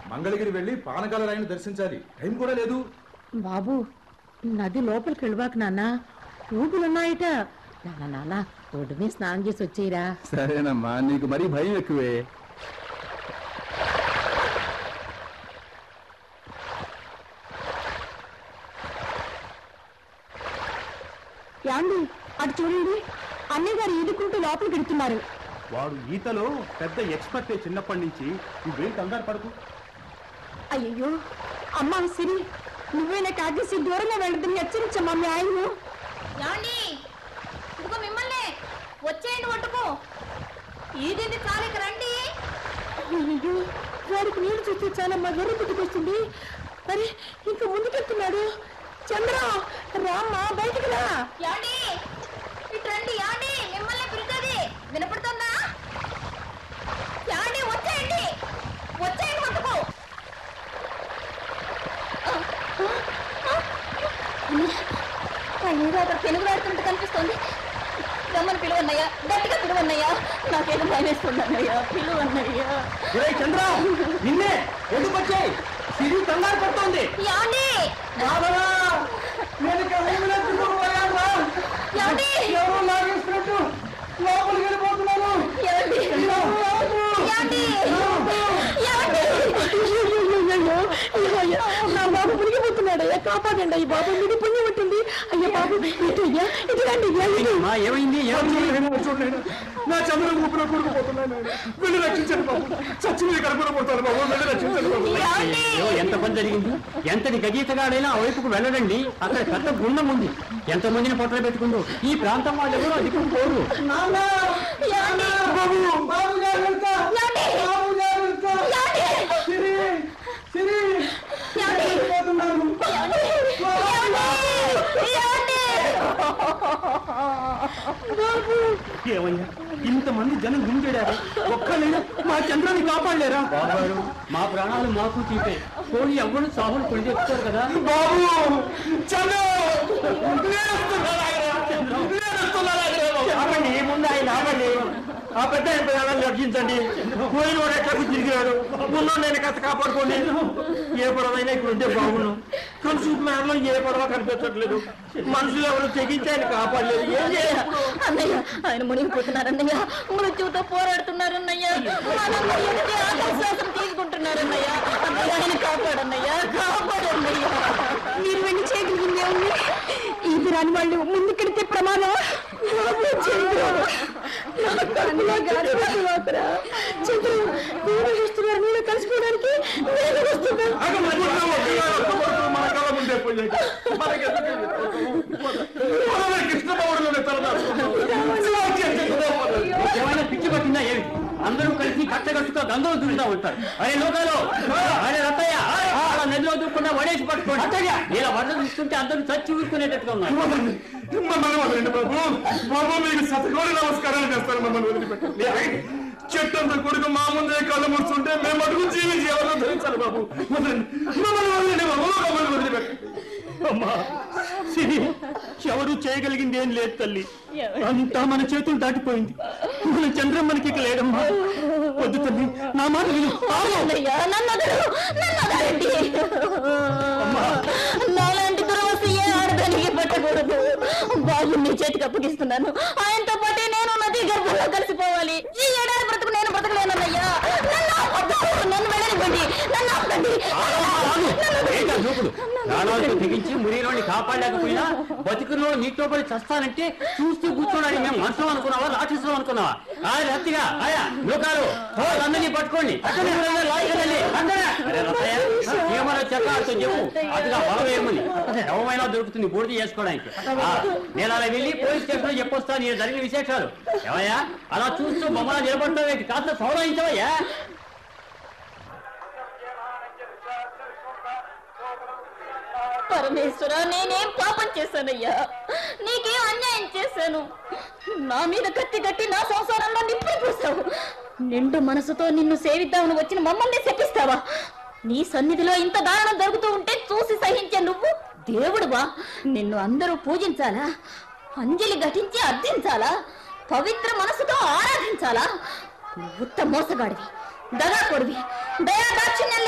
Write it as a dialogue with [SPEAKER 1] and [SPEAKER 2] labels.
[SPEAKER 1] మంగళగిరి వెళ్ళి పానకాల రాయిని దర్శించాలి. టైం కూడా లేదు.
[SPEAKER 2] బాబు, నది లోపలికి వెళ్ళబాక నాన్న, ఊపులున్నాయట. నాన్న రోడ్డు మీద స్నానం చేసి వచ్చేయరా.
[SPEAKER 3] సరేనమ్మా, నీకు మరీ భయం ఎక్కువే.
[SPEAKER 2] యాండి, అటు చూడండి, అన్నయ్య గారు ఈదుకుంటూ లోపలికి వెళ్తున్నారు.
[SPEAKER 3] వాడు ఈతలో పెద్ద ఎక్స్పర్టే చిన్నప్పటి నుంచి. నువ్వేం కంగారు పడకు.
[SPEAKER 2] అయ్యో అమ్మా సిరి, నువ్వైనా కాకేసి దూరంగా వెళ్ళదని హెచ్చరించమ్మా మీ ఆయన్ను.
[SPEAKER 4] ఇదిగో మిమ్మల్ని, వచ్చేయండి ఒట్టుకు. ఈదింది చాలిక రండి.
[SPEAKER 2] అయ్యో, వాడికి నీళ్ళు చూస్తే చాలా మా గొర్రె పుట్టుకొస్తుంది. మరి ఇంకా ముందుకెళ్తున్నాడు. చంద్ర, రామ్మా, బయటికి రా.
[SPEAKER 4] యాండి ఇటు రండి. యాండి మిమ్మల్ని పిలుస్తుంది, వినపడుతుందా? యాండి వచ్చేయండి, వచ్చేయండి ఒట్టుకు. ఏదో అక్కడ పెనుగులాడుతుంటే కనిపిస్తుంది. రమ్మని పిలువన్నయ్యా, గట్టిగా పిలువన్నయ్యా. నాకేదో భయం వేస్తుంది అన్నయ్యా, పిలువన్నయ్యా.
[SPEAKER 3] చంద్ర, నిన్నే ఎందుకు వచ్చాయి? సిరి కంగారు పడుతోంది.
[SPEAKER 4] యాండి
[SPEAKER 3] ఎవరో లాగేస్తున్నట్టు లోపలికి వెళ్ళిపోతున్నాను.
[SPEAKER 2] నా బాబు మునిగిపోతున్నాడు. కాపాడండి అయ్యి బాబు, మీకు పుణ్యం ఉంటుంది. అయ్యా బాబు, ఇటు అయ్యా, ఇటు రండి.
[SPEAKER 3] ఏమైంది?
[SPEAKER 1] చూడండి, నా చంద్రం ఊపిలో కూరుకుపోతున్నాను. వెళ్ళి రక్షించండి బాబు. చచ్చి మీద కనుగొనబోతాను బాబు. వెళ్ళి రక్షించండి బాబు.
[SPEAKER 3] ఎంత పని జరిగింది? ఎంతటి గజీతగాడైనా ఆ వైపుకు వెళ్ళడండి. అక్కడ పెద్ద గుండం ఉంది. ఎంతమందిని పొట్టలు పెట్టుకుంటూ ఈ ప్రాంతం వాళ్ళు ఎవరు అధికం పోరు. ఏమయ్యా, ఇంతమంది జనం గుంజేడారు, ఒక్కరైనా మా చంద్రాన్ని కాపాడలేరా? బాబారు, మా ప్రాణాలు మాకు తీపే. పోనీ ఎవరు సాహులు కొడి చెప్తారు కదా.
[SPEAKER 1] బాబు,
[SPEAKER 3] ముందు ఆయన ఆగండి. ఆ పెద్ద ప్రాణాలు రక్షించండి. పోయిన వాడు ఎట్లకు తిరిగాడు. ముందు నేను కాస్త కాపాడుకోండి. ఏ పడవైనా ఇక్కడ ఉంటే బాగున్నాం. కానీ సూపర్లో ఏ పడవ కనిపించట్లేదు. మనుషులు ఎవరు తెగించి ఆయన కాపాడలేదు. ఏం చేయాలి?
[SPEAKER 4] అన్నయ్య, ఆయన మునిగిపోతున్నారన్నయ్య, మృత్యువుతో పోరాడుతున్నారన్నయ్య, ఆకాశం తీసుకుంటున్నారన్నయ్య. అన్నయ్య, ఆయన కాపాడన్నయ్య, కాపాడన్నయ్య.
[SPEAKER 2] మీరు వెళ్ళి చేయగలిగిందే ఉంది. ఇది రాని వాళ్ళు ముందుకెడితే ప్రమాదం. చంద్ర, మీరు చూస్తున్నారు, మీరు కలిసిపోవడానికి నేను వస్తున్నాను.
[SPEAKER 1] మన కళ ముందే పోయాక
[SPEAKER 3] ఏమైనా పిచ్చి పట్టిందా? ఏమి అందరూ కలిసి కట్టగట్టుతో గంగలో దూరుతా ఉంటారు. అరే లోకాలు, అరే రత్తయ్య, అలా నదిలో దూరకుండా వడేసి పట్టుకోండి. ఇలా వరద చూస్తుంటే అందరూ చచ్చి ఊరుకునేటట్టుగా ఉన్నారు.
[SPEAKER 1] మమ్మల్ని వదిలేండి బాబు. బాబు, మీకు శతకోటి నమస్కారాలు చేస్తాను. మమ్మల్ని వదిలిపెట్టండి. చెట్టంత కొడుకు మా ముందే కళ్ళు ముడుతుంటే మేము అడుగు జీవించి ఎవరో ధరించాలి బాబు. మమ్మల్ని వదిలేండి బాబు, మమ్మల్ని వదిలిపెట్టండి.
[SPEAKER 3] అమ్మా సిరి, ఎవరు చేయగలిగింది ఏం లేదు తల్లి. అంతా మన చేతులు దాటిపోయింది. మన చంద్రం మనకి ఇక లేడమ్మా. వద్దు తల్లి, నా మాట విను.
[SPEAKER 4] నాలాంటి దురవస్థ ఏ ఆడదానికి పట్టకూడదు. బాబు నీ చేతికి అప్పగిస్తున్నాను. ఆయనతో పాటే నేను నది గర్భంలో కలిసిపోవాలి. ఈ ఏడాది బ్రతుకు నేను బ్రతకలేనన్నయ్యా. నన్ను వెళ్ళనివ్వండి, నన్ను ఆపండి.
[SPEAKER 3] ప్రాణాలతో తెగించి మునిలోని కాపాడలేకపోయినా బతుకులో నీటితో పడి చస్తానంటే చూస్తూ కూర్చోడానికి మేము మనుషులు అనుకున్నావా, రాక్షసులు అనుకున్నావా? రత్తిగా ఆయా లోకాలు అందరినీ పట్టుకోండి. ఏమన్నా చెప్పాల్సి చెప్పు. అదిగా బలం ఏముంది, ఎవమైనా దొరుకుతుంది బూడిద చేసుకోవడానికి. నేను అలా వెళ్ళి పోలీస్ స్టేషన్ లో చెప్పొస్తాను నేను జరిగిన విశేషాలు. ఏమయ్యా అలా చూస్తూ మమ్మల్ని నిలబడతావు, కాస్త సౌరవించవయ్యా.
[SPEAKER 4] పరమేశ్వర, నేనేం పాపం చేశానయ్యా? నీకేం అన్యాయం చేశాను? నా మీద కత్తి కట్టి నా సంసారంలో నిప్పులు పూసావు. నిండు మనసుతో నిన్ను సేవిద్దామని వచ్చిన మమ్మల్ని శపిస్తావా? నీ సన్నిధిలో ఇంత దారుణం జరుగుతూ ఉంటే చూసి సహించే నువ్వు దేవుడువా? నిన్ను అందరూ పూజించాలా? అంజలి ఘటించి అర్థించాలా? పవిత్ర మనసుతో ఆరాధించాలా? నువ్వు ఉత్త మోసగాడివి, దగాకొడివి, దయా దాక్షిణ్యం